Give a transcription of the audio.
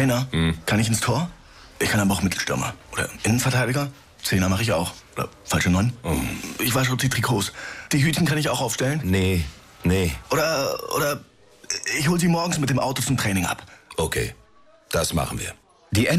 Trainer? Kann ich ins Tor? Ich kann aber auch Mittelstürmer. Oder Innenverteidiger? Zehner mache ich auch. Oder falsche 9. Ich wasche die Trikots. Die Hütchen kann ich auch aufstellen? Nee. Oder ich hol sie morgens mit dem Auto zum Training ab. Okay, das machen wir. Die